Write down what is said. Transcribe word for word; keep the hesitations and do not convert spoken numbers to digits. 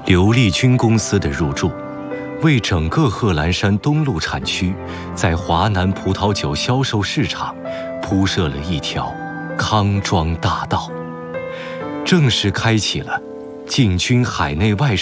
刘立军公司的入驻，为整个贺兰山东路产区在华南葡萄酒销售市场铺设了一条康庄大道，正式开启了进军海内外